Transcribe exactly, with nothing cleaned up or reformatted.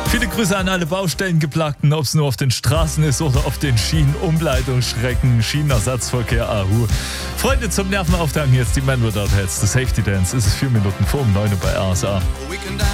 Viele Grüße an alle Baustellengeplagten, ob es nur auf den Straßen ist oder auf den Schienen, Umleitungsstrecken, Schienenersatzverkehr, Ahu. Freunde, zum Nervenauftakt jetzt die Man Without Heads, The Safety Dance. Es ist vier Minuten vor um neun Uhr bei R S A.